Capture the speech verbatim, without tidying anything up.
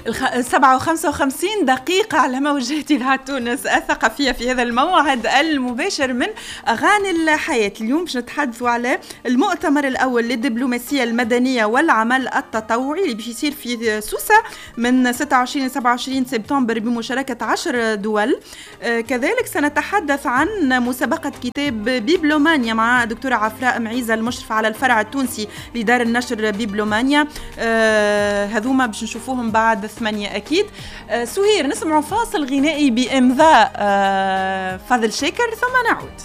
سبعة وخمسة وخمسين دقيقة على موجات إذاعة تونس الثقافية في هذا الموعد المباشر من أغاني الحياة. اليوم باش نتحدثوا على المؤتمر الأول للدبلوماسية المدنية والعمل التطوعي اللي باش يصير في سوسة من ستة وعشرين إلى سبعة وعشرين سبتمبر بمشاركة عشر دول. آه كذلك سنتحدث عن مسابقة كتاب بيبلومانيا مع دكتورة عفراء معيزة المشرفة على الفرع التونسي لدار النشر بيبلومانيا. آه هذوما باش نشوفوهم بعد ثمانية أكيد. آه سهير، نسمعوا فاصل غنائي بإمضاء آه فاضل شاكر ثم نعود.